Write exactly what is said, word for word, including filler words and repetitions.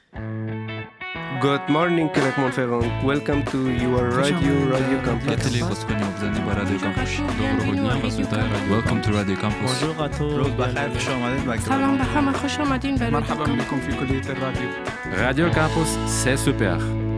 Good morning کلک منفقان. Welcome to your radio, Radio Campus. Leteli Goskoni obzani ba Radio Campus. Dobro dnia vas vitaje Radio. Welcome to Radio Campus. Bonjour à tous. روز بخیر، خوش آمدید به سلام به همه، خوش آمدین به مرحبا بكم في كلية الراديو. Radio Campus, c'est super.